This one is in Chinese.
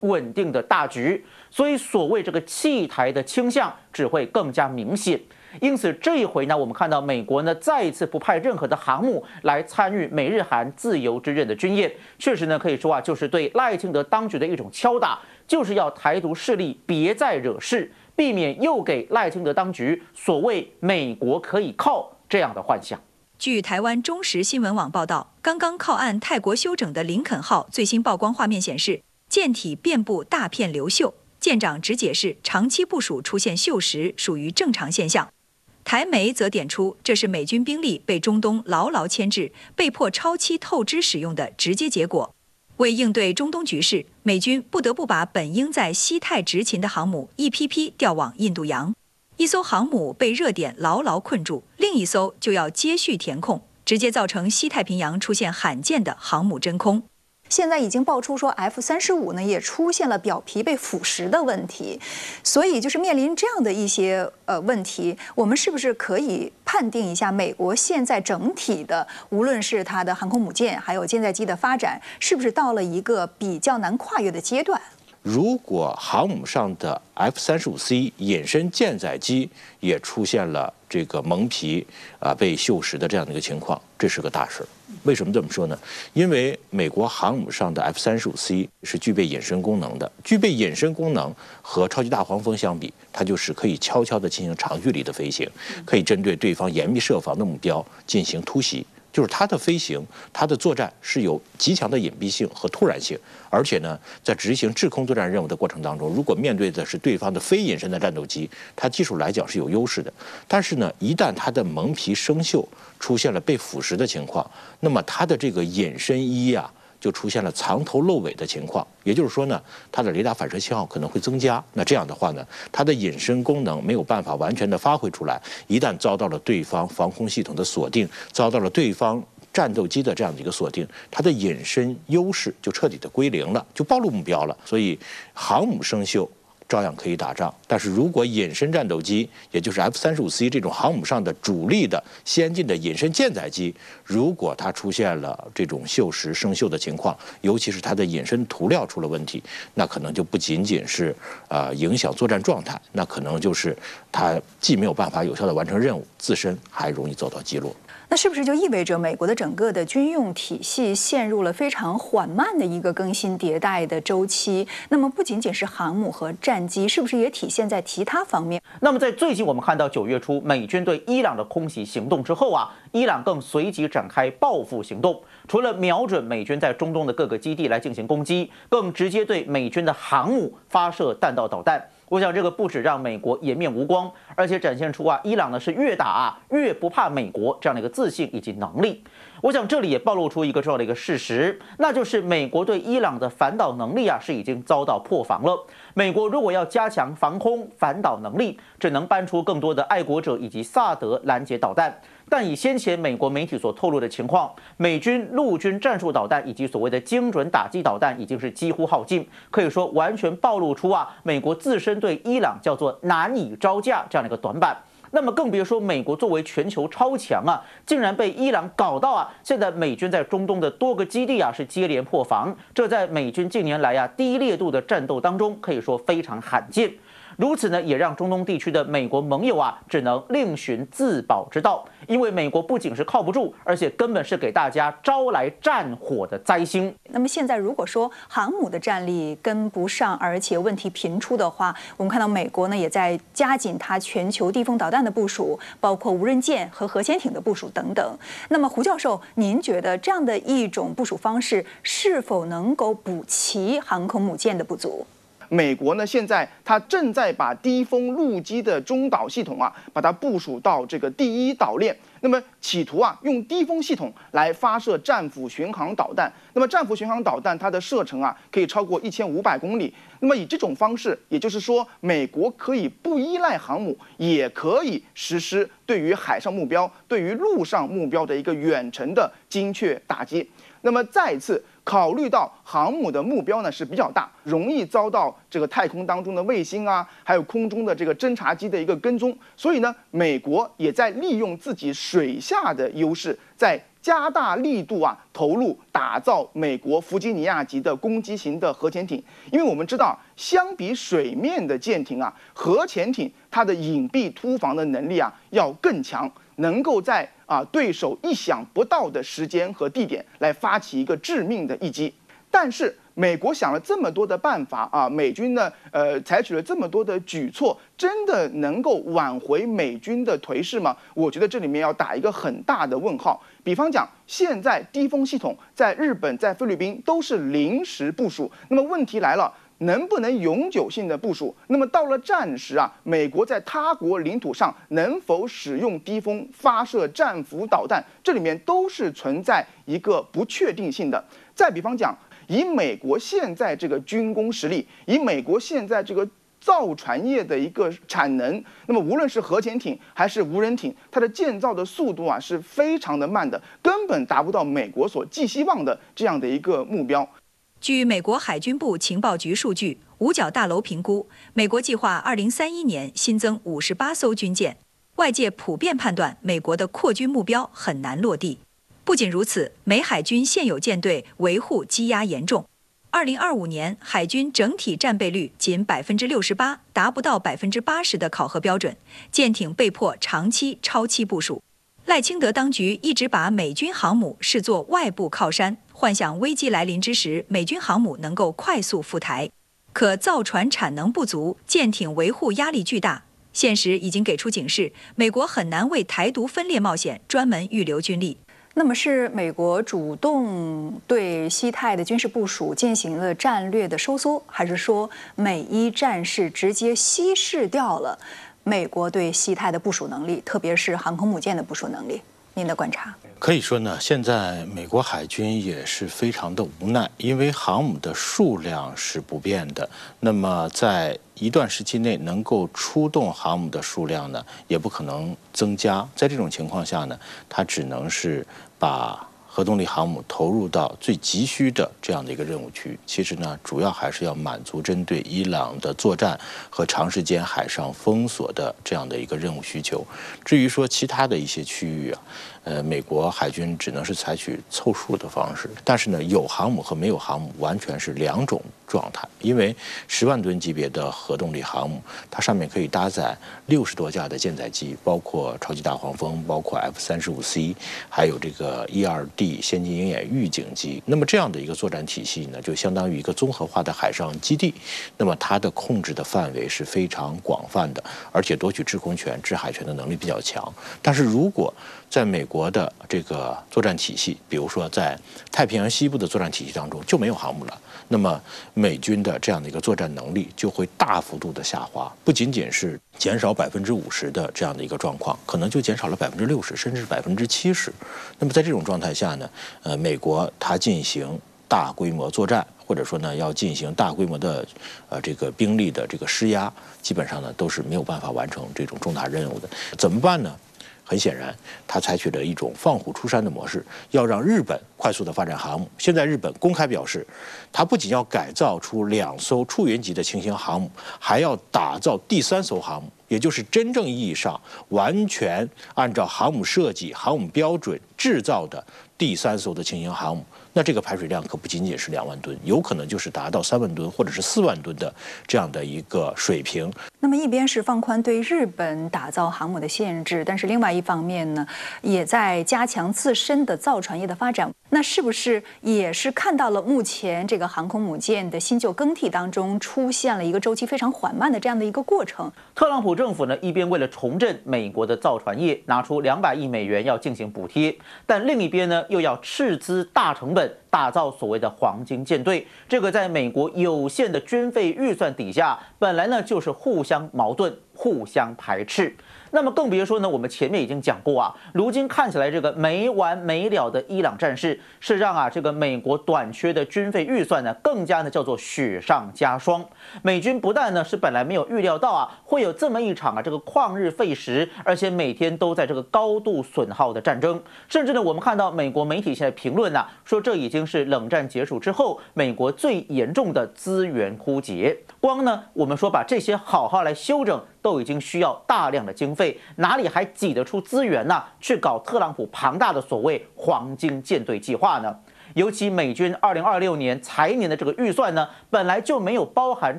稳定的大局，所以所谓这个弃台的倾向只会更加明显。因此这一回呢，我们看到美国呢再一次不派任何的航母来参与美日韩自由之刃的军演，确实呢可以说啊，就是对赖清德当局的一种敲打，就是要台独势力别再惹事，避免又给赖清德当局所谓美国可以靠这样的幻想。 据台湾中时新闻网报道，刚刚靠岸泰国休整的林肯号最新曝光画面显示，舰体遍布大片流锈，舰长只解释长期部署出现锈蚀属于正常现象。台媒则点出，这是美军兵力被中东牢牢牵制，被迫超期透支使用的直接结果。为应对中东局势，美军不得不把本应在西太执勤的航母一批批调往印度洋。一艘航母被热点牢牢困住，另一艘就要接续填空，直接造成西太平洋出现罕见的航母真空。 现在已经爆出说 F-35呢也出现了表皮被腐蚀的问题，所以就是面临这样的一些问题，我们是不是可以判定一下美国现在整体的，无论是它的航空母舰还有舰载机的发展，是不是到了一个比较难跨越的阶段？ 如果航母上的 F-35C 衍生舰载机也出现了这个蒙皮被锈蚀的这样的一个情况，这是个大事。为什么这么说呢？因为美国航母上的 F-35C 是具备衍生功能的，具备衍生功能和超级大黄蜂相比，它就是可以悄悄地进行长距离的飞行，可以针对对方严密设防的目标进行突袭。就是它的飞行，它的作战是有极强的隐蔽性和突然性，而且呢，在执行制空作战任务的过程当中，如果面对的是对方的非隐身的战斗机，它技术来讲是有优势的。但是呢，一旦它的蒙皮生锈，出现了被腐蚀的情况，那么它的这个隐身衣就出现了藏头露尾的情况，也就是说呢，它的雷达反射信号可能会增加。那这样的话呢，它的隐身功能没有办法完全的发挥出来。一旦遭到了对方防空系统的锁定，遭到了对方战斗机的这样的一个锁定，它的隐身优势就彻底的归零了，就暴露目标了。所以航母生锈照样可以打仗，但是如果隐身战斗机，也就是 F-35C 这种航母上的主力的先进的隐身舰载机，如果它出现了这种锈蚀生锈的情况，尤其是它的隐身涂料出了问题，那可能就不仅仅是影响作战状态，那可能就是它既没有办法有效的完成任务，自身还容易遭到击落。 那是不是就意味着美国的整个的军用体系陷入了非常缓慢的一个更新迭代的周期？那么不仅仅是航母和战机，是不是也体现在其他方面？ 那么在最近我们看到9月初美军对伊朗的空袭行动之后伊朗更随即展开报复行动，除了瞄准美军在中东的各个基地来进行攻击，更直接对美军的航母发射弹道导弹。我想这个不止让美国颜面无光，而且展现出伊朗呢是越打越不怕美国这样的一个自信以及能力。我想这里也暴露出一个重要的一个事实，那就是美国对伊朗的反导能力是已经遭到破防了。美国如果要加强防空反导能力，只能搬出更多的爱国者以及萨德拦截导弹。但以先前美国媒体所透露的情况，美军陆军战术导弹以及所谓的精准打击导弹已经是几乎耗尽，可以说完全暴露出美国自身对伊朗叫做难以招架这样的一个短板。那么更别说美国作为全球超强竟然被伊朗搞到现在美军在中东的多个基地是接连破防，这在美军近年来低烈度的战斗当中可以说非常罕见。如此呢，也让中东地区的美国盟友只能另寻自保之道，因为美国不仅是靠不住，而且根本是给大家招来战火的灾星。 那么现在如果说航母的战力跟不上，而且问题频出的话，我们看到美国呢也在加紧它全球地锋导弹的部署，包括无人舰和核潜艇的部署等等。那么胡教授，您觉得这样的一种部署方式是否能够补齐航空母舰的不足？ 美国呢，现在它正在把低风陆基的中导系统把它部署到这个第一岛链，那么企图用低风系统来发射战斧巡航导弹。那么战斧巡航导弹它的射程可以超过1500公里。那么以这种方式，也就是说，美国可以不依赖航母，也可以实施对于海上目标、对于陆上目标的一个远程的精确打击。那么再一次考虑到航母的目标呢是比较大，容易遭到这个太空当中的卫星还有空中的这个侦察机的一个跟踪，所以呢，美国也在利用自己水下的优势，在加大力度投入打造美国弗吉尼亚级的攻击型的核潜艇。因为我们知道，相比水面的舰艇核潜艇它的隐蔽突防的能力要更强，能够在对手意想不到的时间和地点来发起一个致命的一击。但是美国想了这么多的办法美军呢采取了这么多的举措，真的能够挽回美军的颓势吗？我觉得这里面要打一个很大的问号。比方讲，现在低风系统在日本、在菲律宾都是临时部署，那么问题来了。能不能永久性的部署？那么到了战时美国在他国领土上能否使用低风发射战斧导弹？这里面都是存在一个不确定性的。再比方讲，以美国现在这个军工实力，以美国现在这个造船业的一个产能，那么无论是核潜艇还是无人艇，它的建造的速度是非常的慢的，根本达不到美国所寄希望的这样的一个目标。 据美国海军部情报局数据，五角大楼评估，美国计划2031年新增58艘军舰。外界普遍判断，美国的扩军目标很难落地。不仅如此，美海军现有舰队维护积压严重。2025年，海军整体战备率仅68%，达不到80%的考核标准，舰艇被迫长期超期部署。赖清德当局一直把美军航母视作外部靠山，幻想危机来临之时，美军航母能够快速赴台。可造船产能不足，舰艇维护压力巨大，现实已经给出警示，美国很难为台独分裂冒险专门预留军力。 那么是美国主动对西太的军事部署进行了战略的收缩，还是说美伊战事直接稀释掉了美国对西太的部署能力，特别是航空母舰的部署能力？您的观察？ 可以说呢，现在美国海军也是非常的无奈，因为航母的数量是不变的，那么在一段时期内能够出动航母的数量呢，也不可能增加。在这种情况下呢，它只能是把核动力航母投入到最急需的这样的一个任务区。其实呢，主要还是要满足针对伊朗的作战和长时间海上封锁的这样的一个任务需求。至于说其他的一些区域美国海军只能是采取凑数的方式。但是呢，有航母和没有航母完全是两种状态。因为10万吨级别的核动力航母，它上面可以搭载60多架的舰载机，包括超级大黄蜂，包括 F-35C， 还有这个 E-2D 先进鹰眼预警机。那么这样的一个作战体系呢，就相当于一个综合化的海上基地。那么它的控制的范围是非常广泛的，而且夺取制空权、制海权的能力比较强。但是如果在美国的这个作战体系，比如说在太平洋西部的作战体系当中就没有航母了，那么美军的这样的一个作战能力就会大幅度的下滑，不仅仅是减少50%的这样的一个状况，可能就减少了60%甚至70%。那么在这种状态下呢，美国它进行大规模作战，或者说呢要进行大规模的这个兵力的这个施压，基本上呢都是没有办法完成这种重大任务的。怎么办呢？很显然，他采取了一种放虎出山的模式，要让日本快速的发展航母。现在日本公开表示，他不仅要改造出2艘出云级的轻型航母，还要打造第3艘航母，也就是真正意义上完全按照航母设计、航母标准制造的第3艘的轻型航母。那这个排水量可不仅仅是2万吨，有可能就是达到3万吨或者是4万吨的这样的一个水平。 那么一边是放宽对日本打造航母的限制，但是另外一方面呢，也在加强自身的造船业的发展。那是不是也是看到了目前这个航空母舰的新旧更替当中出现了一个周期非常缓慢的这样的一个过程？ 特朗普政府呢，一边为了重振美国的造船业，拿出200亿美元要进行补贴，但另一边呢，又要斥资大成本打造所谓的黄金舰队。这个在美国有限的军费预算底下，本来呢就是互相矛盾、互相排斥。那么更别说呢，我们前面已经讲过如今看起来这个没完没了的伊朗战事，是让这个美国短缺的军费预算呢，更加呢叫做雪上加霜。美军不但呢是本来没有预料到会有这么一场这个旷日费时，而且每天都在这个高度损耗的战争，甚至呢我们看到美国媒体现在评论说这已经是冷战结束之后美国最严重的资源枯竭。光呢我们说把这些好好来修整都已经需要大量的经费，哪里还挤得出资源呢？去搞特朗普庞大的所谓黄金舰队计划呢？尤其美军2026年财年的这个预算呢，本来就没有包含